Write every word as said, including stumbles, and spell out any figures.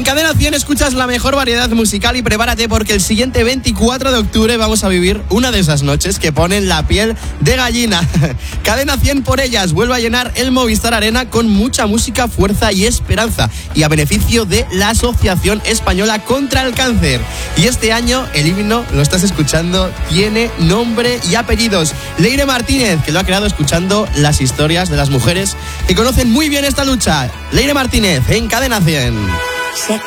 En Cadena cien escuchas la mejor variedad musical y prepárate porque el siguiente veinticuatro de octubre vamos a vivir una de esas noches que ponen la piel de gallina. Cadena cien por ellas vuelve a llenar el Movistar Arena con mucha música, fuerza y esperanza y a beneficio de la Asociación Española contra el Cáncer. Y este año el himno, lo estás escuchando, tiene nombre y apellidos. Leire Martínez, que lo ha creado escuchando las historias de las mujeres que conocen muy bien esta lucha. Leire Martínez en Cadena cien.